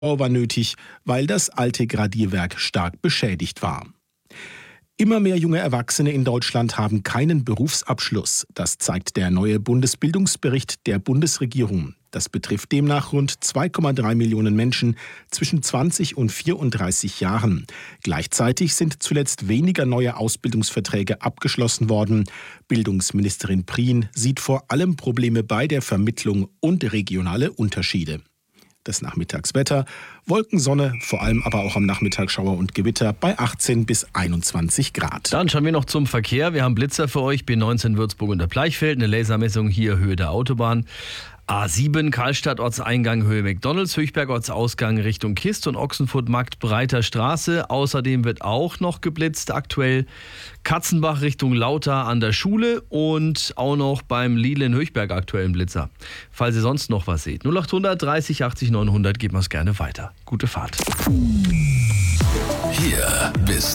war nötig, weil das alte Gradierwerk stark beschädigt war. Immer mehr junge Erwachsene in Deutschland haben keinen Berufsabschluss. Das zeigt der neue Bundesbildungsbericht der Bundesregierung. Das betrifft demnach rund 2,3 Millionen Menschen zwischen 20 und 34 Jahren. Gleichzeitig sind zuletzt weniger neue Ausbildungsverträge abgeschlossen worden. Bildungsministerin Prien sieht vor allem Probleme bei der Vermittlung und regionale Unterschiede. Das Nachmittagswetter: Wolkensonne, vor allem aber auch am Nachmittag Schauer und Gewitter bei 18 bis 21 Grad. Dann schauen wir noch zum Verkehr. Wir haben Blitzer für euch, B19 Würzburg unter Bleichfeld, eine Lasermessung hier Höhe der Autobahn. A7 Karlstadt Ortseingang Höhe McDonalds, Höchberg Ortsausgang Richtung Kist und Ochsenfurt Markt Breiter Straße. Außerdem wird auch noch geblitzt aktuell Katzenbach Richtung Lauter an der Schule und auch noch beim Lidl in Höchberg aktuellen Blitzer. Falls ihr sonst noch was seht, 0800 30 80 900, gebt mir es gerne weiter. Gute Fahrt. Hier bist